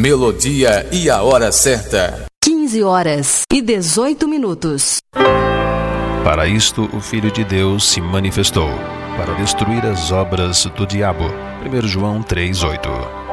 melodia e a hora certa. 15h18. Para isto o Filho de Deus se manifestou, para destruir as obras do diabo. 1 João 3:8.